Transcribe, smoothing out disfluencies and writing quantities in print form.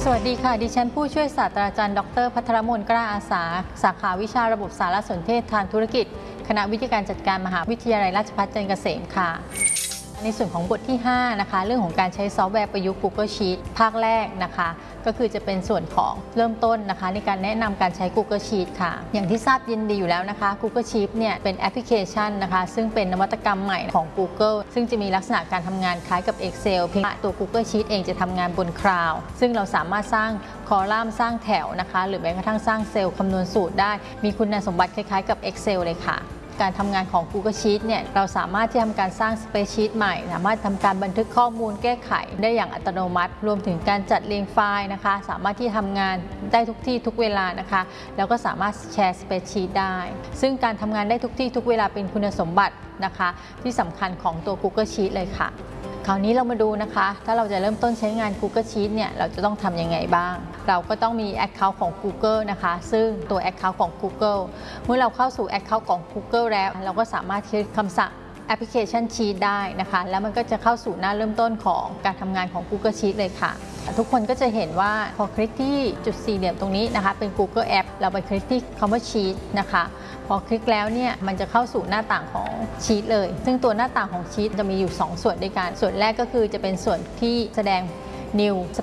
สวัสดีค่ะดิฉันผู้ช่วยศาสตราจารย์ดร.ภัทรมนต์กล้าอาสาสาขาวิชาระบบสารสนเทศทางธุรกิจคณะวิทยาการจัดการมหาวิทยาลัยราชภัฏจันทร์เกษมค่ะในส่วนของบทที่5นะคะเรื่องของการใช้ซอฟต์แวร์ประยุกต์ Google Sheet ภาคแรกนะคะก็คือจะเป็นส่วนของเริ่มต้นนะคะในการแนะนำการใช้ Google Sheet ค่ะอย่างที่ทราบยินดีอยู่แล้วนะคะ Google Sheet เนี่ยเป็นแอปพลิเคชันนะคะซึ่งเป็นนวัตกรรมใหม่ของ Google ซึ่งจะมีลักษณะการทำงานคล้ายกับ Excel เพียงแต่ตัว Google Sheet เองจะทำงานบนคลาวด์ซึ่งเราสามารถสร้างคอลัมน์สร้างแถวนะคะหรือแม้กระทั่งสร้างเซลล์คำนวณสูตรได้มีคุณสมบัติคล้ายๆกับ Excel เลยค่ะการทำงานของ Google Sheet เนี่ยเราสามารถที่จะทำการสร้าง Spreadsheet ใหม่สามารถทำการบันทึกข้อมูลแก้ไขได้อย่างอัตโนมัติรวมถึงการจัดเรียงไฟล์นะคะสามารถที่ทำงานได้ทุกที่ทุกเวลานะคะแล้วก็สามารถแชร์ Spreadsheet ได้ซึ่งการทำงานได้ทุกที่ทุกเวลาเป็นคุณสมบัตินะคะที่สำคัญของตัว Google Sheet เลยค่ะคราวนี้เรามาดูนะคะถ้าเราจะเริ่มต้นใช้งาน Google Sheet เนี่ยเราจะต้องทำยังไงบ้างเราก็ต้องมี Account ของ Google นะคะซึ่งตัว Account ของ Google เมื่อเราเข้าสู่ Account ของ Google แล้วเราก็สามารถคลิกคำสั่งแอปพลิเคชัน Sheet ได้นะคะแล้วมันก็จะเข้าสู่หน้าเริ่มต้นของการทำงานของ Google Sheet เลยค่ะทุกคนก็จะเห็นว่าพอคลิกที่จุดสี่เหลี่ยมตรงนี้นะคะเป็น Google App เราไปคลิกที่คำว่า Sheet นะคะพอคลิกแล้วเนี่ยมันจะเข้าสู่หน้าต่างของชีทเลยซึ่งตัวหน้าต่างของชีทจะมีอยู่2ส่วนด้วยกันส่วนแรกก็คือจะเป็นส่วนที่แสดง New